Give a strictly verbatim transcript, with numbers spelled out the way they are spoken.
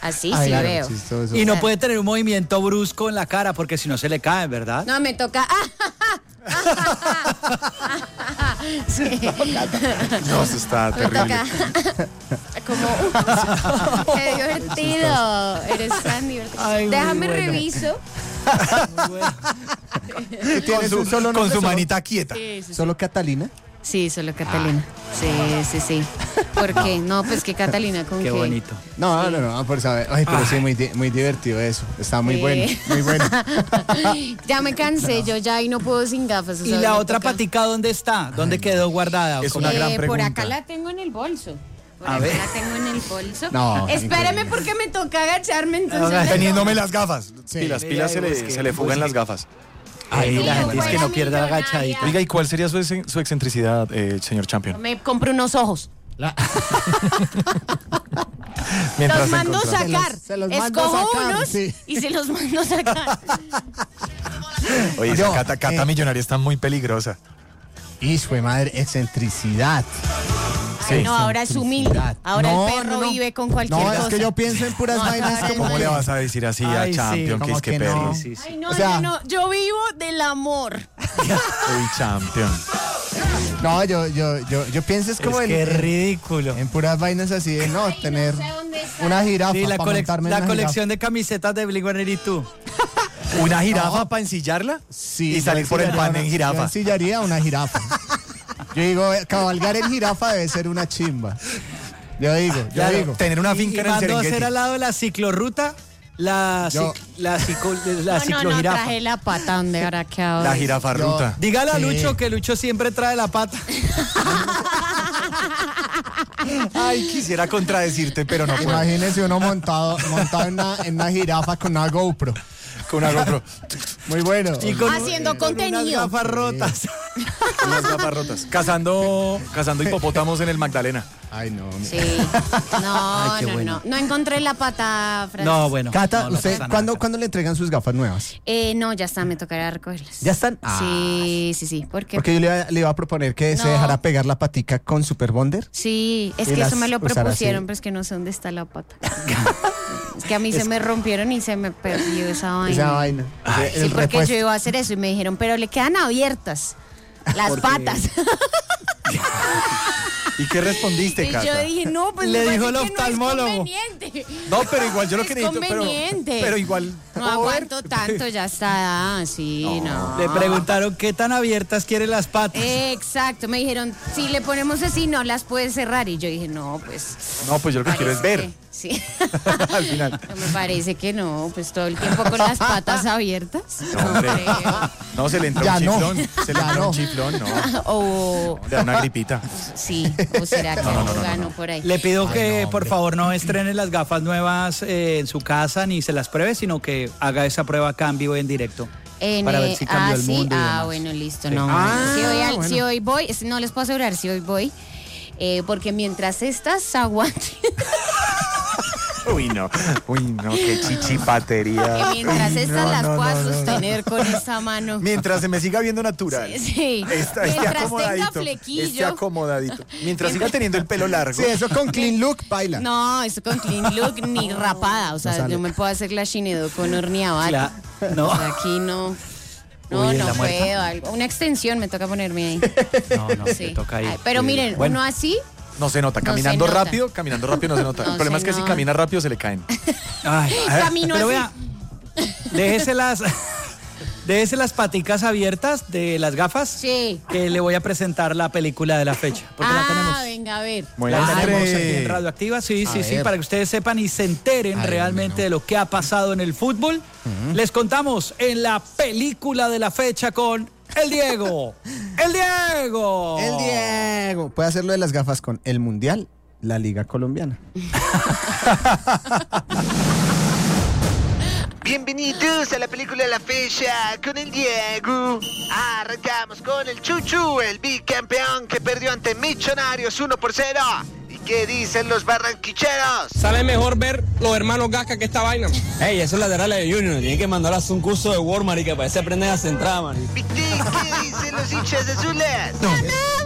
Así Ay, sí claro, veo. chistoso. Y no puede tener un movimiento brusco en la cara porque si no se le cae, ¿verdad? No, me toca. Sí. No, eso está Me terrible. toca. Como, uh, qué divertido. Eres tan divertido. Ay, muy Déjame bueno. reviso. ¿Tienes Con un su, solo con nombre, su solo- manita quieta. Sí, sí, ¿Solo Catalina? sí, solo Catalina. Sí, sí, sí. ¿Por qué? No, pues que Catalina con Qué qué. bonito. No, no, no, por saber. Ay, pero sí, muy, di- muy divertido eso. Está muy Sí. bueno, muy bueno. Ya me cansé, yo ya y no puedo sin gafas. o ¿Y sea, la me otra toca- patica dónde está? ¿Dónde quedó guardada? Es ¿Cómo? una gran Eh, por pregunta. acá la tengo en el bolso. Por A acá ver. la tengo en el bolso. No, Espéreme increíble. porque me toca agacharme entonces. Ay, me Teniéndome toca. las gafas. Sí. Sí, las Mira, pilas se le, busque, se le fugan busque. las gafas. Ay, Sí, la gente yo es que fuera no pierda la millonaria. agachadita. Oiga, ¿y cuál sería su, ex- su excentricidad, eh, señor Champion? Me compro unos ojos. Mientras Los se mando encontraba. sacar. Se los- se los mando Escojo sacar, unos sí. y se los mando sacar. Oye, esa Yo, Cata, Cata eh, millonaria está muy peligrosa. Hijo de madre, excentricidad. Ay, no, ahora es humilde. Ahora No, el perro no, no. vive con cualquier No, cosa. es que yo pienso en puras No, vainas ay, como... ¿Cómo le vas a decir así a Ay, sí, Champion? que como es que que perro. no. Sí, sí. Ay, no, O sea- yo no. Yo vivo del amor. Uy, Champion. No, yo, yo, yo, yo pienso es como Es en, que en- ridículo. en puras vainas así de no, Ay, no tener sé dónde está. una jirafa Sí, la, para colec- montarme en la una colección de camisetas de Blink one eighty-two. ¿Una jirafa No. para ensillarla? Sí, y salir yo por el ensillaría pan en una- jirafa. Yo ensillaría una jirafa. Yo digo, eh, cabalgar en jirafa debe ser una chimba. Yo digo, yo Claro, digo. tener una Y- finca y en el mandó a hacer Serengeti. al lado de la ciclorruta la, Yo- cic- la, cico- la No, no, no, ciclojirafa. traje la pata donde habrá quedado. La jirafa Yo- ruta. Dígale a Sí. Lucho que Lucho siempre trae la pata. Ay, quisiera contradecirte, pero no puedo. Imagínese uno montado, montado en, una, en una jirafa con una GoPro. Con una GoPro. Muy bueno. Y con, Haciendo con unas contenido. gafas rotas. Unas gafas rotas. Cazando, cazando hipopótamos en el Magdalena. Ay, no. mi- Sí. No, Ay, qué no, bueno. no. No encontré la pata, Francis. No, bueno. Cata, no, no ¿usted pasa nada, ¿cuándo, Cata. ¿cuándo le entregan sus gafas nuevas? Eh, no, ya está, me tocará recogerlas. ¿Ya están? Sí, sí, sí. ¿Por qué? Porque yo le, iba- le iba a proponer que se No. dejara pegar la patica con Super Bonder. Sí, es Y que las eso me lo usará propusieron, así. pero es que no sé dónde está la pata. Es que a mí se me rompieron y se me perdió esa vaina. Esa vaina. Ay, El Sí, porque repuesto. yo iba a hacer eso y me dijeron, pero le quedan abiertas las Porque- patas. ¿Y qué respondiste, Y yo Cata? dije, no, pues Le me dijo parece el que no es oftalmólogo. conveniente. No, pero igual yo lo Es que necesito. Pero, conveniente. pero igual. No aguanto tanto, ya está. Ah, sí, no. Le preguntaron qué tan abiertas quiere las patas. Exacto, me dijeron, si le ponemos así, no las puedes cerrar. Y yo dije, no, pues. No, pues yo lo que quiero es ver. parece que- Sí. Al final. No, me parece que no, pues todo el tiempo con las patas abiertas. No, No, hombre. creo. No, se le entra Ya un no. chiflón. Se le Ya entra no. un chiflón, no. O Le da una gripita. sí, o será que No, no, no, no, no, gano no. por ahí. Le pido Ay, que no, por hombre. favor no estrene las gafas nuevas eh, en su casa ni se las pruebe, sino que haga esa prueba acá en vivo y en directo. En, para eh, ver si cambió ah, el sí, mundo y ah, demás. bueno, listo, Sí. no. Ah, si, hoy, al- bueno. si hoy voy, es- no les puedo asegurar si hoy voy, eh, porque mientras estas aguanten, Uy, no. Uy, no, qué chichipatería. que mientras Uy, estas no, las no, pueda no, no. sostener con esta mano. Mientras se me siga viendo natural. Sí, sí. Está, esté mientras tenga acomodadito. Esté flequillo. acomodadito. Mientras siga teniendo el pelo largo. Sí, eso con clean look, baila. No, eso con clean look ni rapada. O sea, No sale. yo me puedo hacer la Shinedo con horneabata. Cla- no. O sea, aquí no. No, Uy, ¿en no la muerta? puedo. Algo. Una extensión me toca ponerme ahí. No, no, Sí. te toca ahí. Ay, pero miren, Bueno, uno así. No se nota. No Caminando se nota. rápido, caminando rápido no se nota. No el problema se es que si nota. camina rápido se le caen. ay, Camino pero así. vea, déjese las, déjese las paticas abiertas de las gafas. Sí. Que le voy a presentar la película de la fecha. Porque la Ah, tenemos. venga, a ver. Muy La bien. tenemos aquí en Radioactiva, sí, A sí, sí, ver. para que ustedes sepan y se enteren Ay, realmente no. de lo que ha pasado en el fútbol. Les contamos en la película de la fecha con El Diego. ¡El Diego! El Diego. Puede hacerlo de las gafas con el Mundial, la Liga Colombiana. Bienvenidos a la película de la fecha con el Diego. Arrancamos con el Chuchu, el bicampeón que perdió ante Millonarios uno por cero. ¿Y qué dicen los barranquicheros? Sale mejor ver los hermanos Gasca que esta vaina. Ey, esos laterales de Junior, tienen que mandar a hacer un curso de Word, marica, para que se aprendan a centrar, marica. Victín, ¿qué dicen los hinchas azules? ¡Ganamos!